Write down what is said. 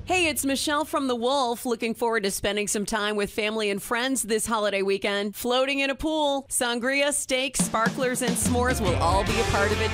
Hey, it's Michelle from The Wolf. Looking forward to spending some time with family and friends this holiday weekend. Floating in a pool, sangria, steaks, sparklers, and s'mores will all be a part of it